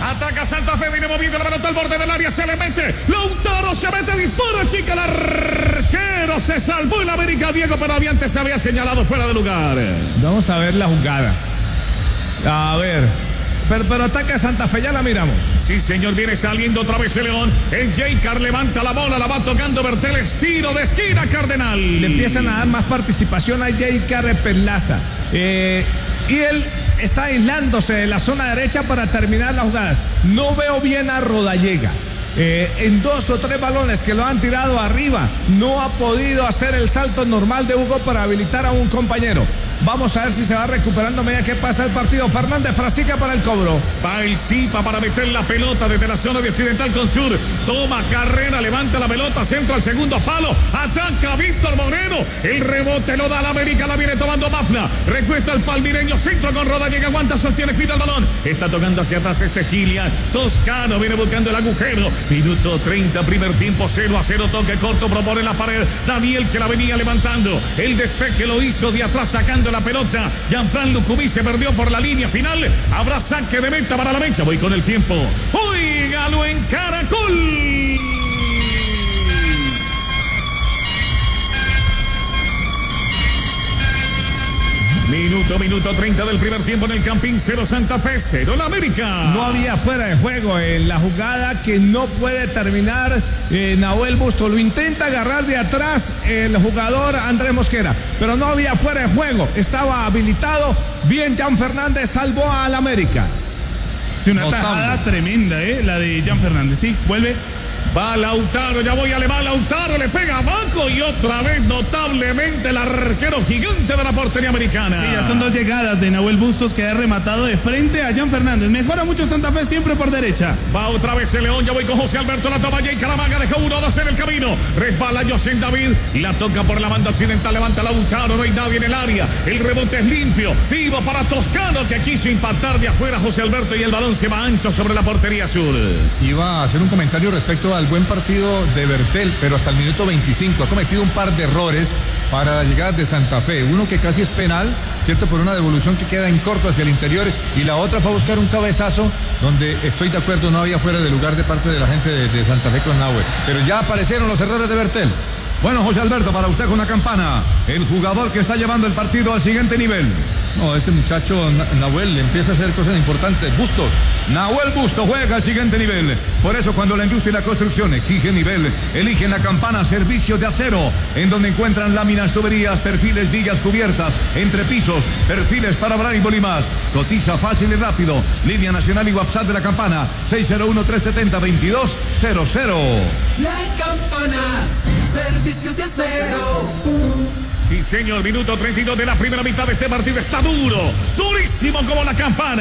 Ataca Santa Fe, viene moviendo la pelota al borde del área, se le mete. Lautaro se mete, dispara, chica, el arquero se salvó el América, Diego, pero antes se había señalado fuera de lugar. Vamos a ver la jugada. A ver. Pero ataca Santa Fe, ya la miramos. Sí, señor, viene saliendo otra vez el León. El J-Car levanta la bola, la va tocando Berteles, tiro de esquina, Cardenal. Le empiezan a dar más participación a J-Car Perlaza. Y él está aislándose de la zona derecha para terminar las jugadas. No veo bien a Rodallega. En 2 o 3 balones que lo han tirado arriba, no ha podido hacer el salto normal de Hugo para habilitar a un compañero. Vamos a ver si se va recuperando a medida que pasa el partido. Fernández Frasica para el cobro. Va el Zipa para meter la pelota desde la zona de Occidental con Sur. Toma carrera, levanta la pelota, centro al segundo palo. Ataca Víctor Moreno. El rebote lo da la América, la viene tomando Mafla. Recuesta el palmireño, centro con Rodallega, aguanta, sostiene, cuida el balón. Está tocando hacia atrás Kilian. Toscano viene buscando el agujero. Minuto 30, primer tiempo, 0-0, toque corto, propone la pared. Daniel que la venía levantando. El despeje lo hizo de atrás, sacando la pelota. Jean-Fran Lucumí se perdió por la línea final. Habrá saque de meta para la mecha. Voy con el tiempo. Óigalo en Caracol. Minuto 30 del primer tiempo en el Campín. 0 Santa Fe, 0 la América. No había fuera de juego en la jugada que no puede terminar Nahuel Busto. Lo intenta agarrar de atrás el jugador Andrés Mosquera, pero no había fuera de juego. Estaba habilitado. Bien, Jan Fernández salvó al América. Sí, una tajada tremenda, la de Jan Fernández. Sí, vuelve. Va Lautaro, ya voy a elevar. Lautaro le pega abajo y otra vez notablemente el arquero gigante de la portería americana. Sí, ya son 2 llegadas de Nahuel Bustos que ha rematado de frente a Jan Fernández. Mejora mucho Santa Fe, siempre por derecha. Va otra vez el León, ya voy con José Alberto, la toma Jay Caramaga, deja 1-2 en el camino. Resbala José David, la toca por la banda occidental, levanta Lautaro, no hay nadie en el área. El rebote es limpio, vivo para Toscano que quiso impactar de afuera José Alberto y el balón se va ancho sobre la portería sur. Iba a hacer un comentario respecto al buen partido de Bertel, pero hasta el minuto 25 ha cometido un par de errores para la llegada de Santa Fe. Uno que casi es penal, ¿cierto? Por una devolución que queda en corto hacia el interior, y la otra fue a buscar un cabezazo donde estoy de acuerdo, no había fuera de lugar de parte de la gente de Santa Fe con Nahuel. Pero ya aparecieron los errores de Bertel. Bueno, José Alberto, para usted con una campana, el jugador que está llevando el partido al siguiente nivel. No, este muchacho Nahuel empieza a hacer cosas importantes. Bustos. Nahuel Bustos juega al siguiente nivel. Por eso cuando la industria y la construcción exige nivel, eligen la campana Servicio de Acero, en donde encuentran láminas, tuberías, perfiles, vigas cubiertas, entrepisos, perfiles para Braille y más. Cotiza fácil y rápido. Línea nacional y WhatsApp de la campana 601-370-2200. La campana, Servicio de Acero. Sí, señor, minuto 32 de la primera mitad de este partido. Está duro, durísimo como la campana.